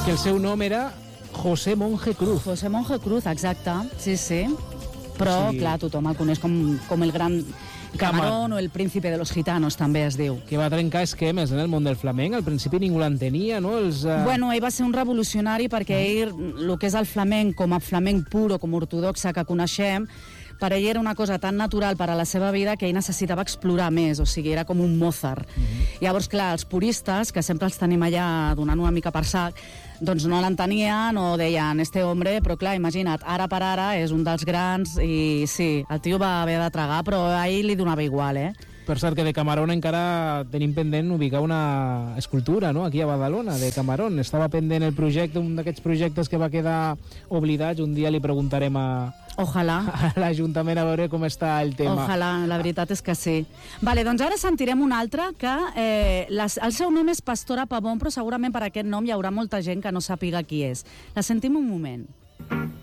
Que el seu nom era José Monje Cruz. José Monje Cruz, exacte, sí. Però, Sí. clar, tothom el coneix com el gran Camarón o el príncipe de los gitanos, també es diu. Que va trencar esquemes en el món del flamenc. Al principi ningú l'entenia, no? Bueno, ell va ser un revolucionari perquè ell, el que és el flamenc com a flamenc pur o com a ortodoxa que coneixem, per ell era una cosa tan natural per a la seva vida que ell necessitava explorar més, o sigui, era com un Mozart. Llavors, clar, els puristes, que sempre els tenim allà donant una mica per sac, doncs no l'entenien o deien, este hombre, però clar, imagina't, ara per ara és un dels grans i sí, el tio va haver de tragar, però a ell li donava igual, Per cert, que de Camarón encara tenim pendent ubicar una escultura, no?, aquí a Badalona, de Camarón. Estava pendent el projecte, un d'aquests projectes que va quedar oblidat. Un dia li preguntarem a l'Ajuntament a veure com està el tema. Ojalà, la veritat és que sí. Vale, doncs ara sentirem un altre que el seu nom és Pastora Pavón, però segurament per aquest nom hi haurà molta gent que no sàpiga qui és. La sentim un moment.